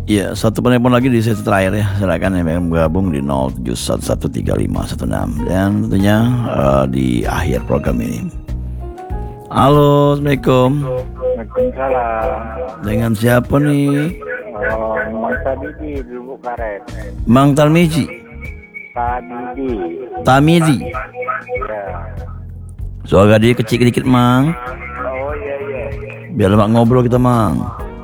Iya, satu penelpon lagi di sesi terakhir ya. Silakan yang bergabung di 07113516 dan tentunya di akhir program ini. Halo, Assalamualaikum. Waalaikumsalam. Dengan siapa nih? Mang Tabidi di Lubuk Karet. Mang Tarmizi. Tabidi. Tamidi. Ya. Suara dia kecil dikit, Mang. Oh iya. Biar mak ngobrol kita, Mang.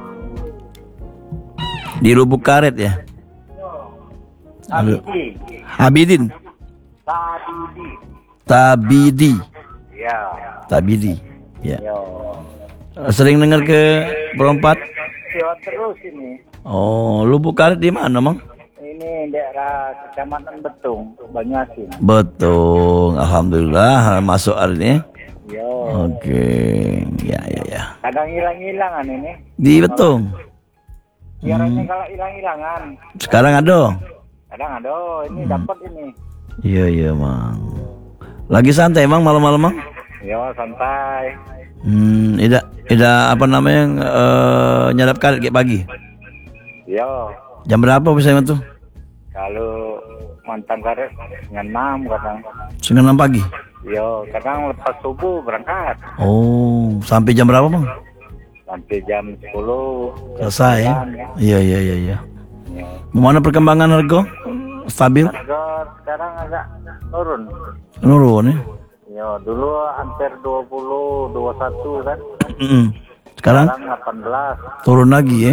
Di Lubuk Karet ya. Halo. Habidin. Tabidi. Ya. Tabidi. Ya. Yo. Sering dengar ke Berempat? Yo terus ini. Oh, Lubuk Karet di mana, Mang? Ini daerah Kecamatan Betung, Banyuasin. Betul. Alhamdulillah masuk hari ini. Yo. Oke. Ya. Kadang hilang-hilangan ini. Di Betung. Biaranya kalau hilang-hilangan. Sekarang ada. Kadang ada. Ini dapat ini. Iya, Mang. Lagi santai, Mang, malam-malam, Mang? Yo santai. Tidak apa namanya nyadap karet kayak pagi. Yo. Jam berapa biasanya tuh? Kalau mantan karet dengan 6 kadang. Setengah 6 pagi. Yo, kadang lepas subuh berangkat. Oh, sampai jam berapa, Bang? Sampai jam 10. Selesai ya? Iya. Ya. Gimana perkembangan harga? Stabil? Harga sekarang agak turun. Menurun ya? Yo, dulu hampir 20, 21 kan. Sekarang 18. turun lagi ya?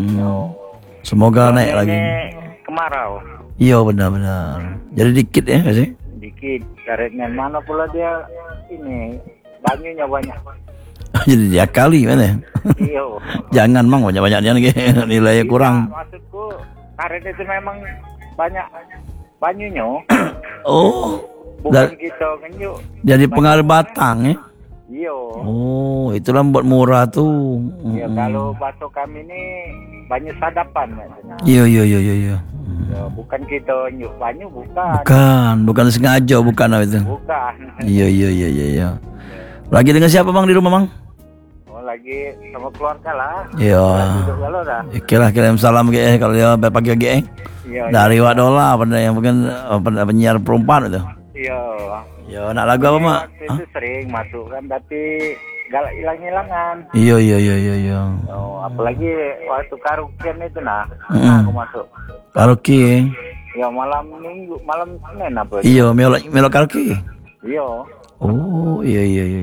Semoga naik lagi. Ini kemarau. Iya, benar. Jadi dikit ya sih? Dikit. Karetnya mana pula dia ini banyunya banyak. Jadi diakali mana? Iyo. Jangan, Mang, banyak-banyaknya nilainya kurang. Maksudku karet itu memang banyak banyunya. Oh, Bukan kita ngenyuk. jadi pengaruh batang ya? Iya. Oh, itulah buat murah tuh. Ya kalau batu kami ini banyak sadapan maksudnya. Iya. Ya, bukan kita nyuk banyu bukan. Bukan sengaja, bukan itu. Bukan. Iya. Lagi dengan siapa, Bang, di rumah, Bang? Oh, lagi sama keluarga lah. Iya. Duduk kalau dah. Kirim salam kalau dia pagi lagi Iya. dari Wadola pada yang mungkin penyiar perempuan itu. Iya. Ya, nak lagu apa, Mak? Itu sering masuk kan tapi galak hilang-hilangan. Iya. Oh, apalagi waktu karaokean itu aku masuk. Karaoke. Ya malam Minggu, malam Senin apa? Iya, melok karaoke. Iya. Oh, iya.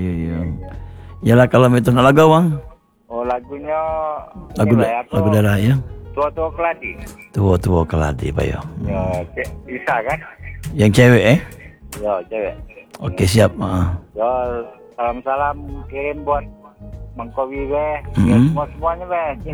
Yalah kalau itu nak lagu, Bang. Oh, lagunya Lagu daerah ya. Tua-tua Keladi. Tua Keladi, Pak ya. Ya, bisa kan? Yang cewek Ya, cewek. Oke, siap. Ya, salam-salam kirim buat Mang Kowi be. Ya, semuanya be.